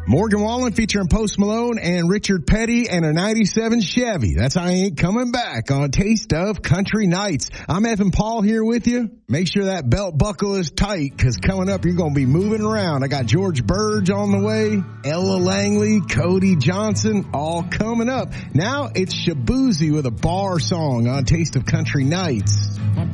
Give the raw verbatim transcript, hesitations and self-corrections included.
Morgan Wallen featuring Post Malone and Richard Petty and a ninety-seven Chevy. That's I Ain't Coming Back on Taste of Country Nights. I'm Evan Paul here with you. Make sure that belt buckle is tight, because coming up you're going to be moving around. I got George Burge on the way, Ella Langley, Cody Johnson, all coming up. Now it's Shabuzi with a bar song on Taste of Country Nights.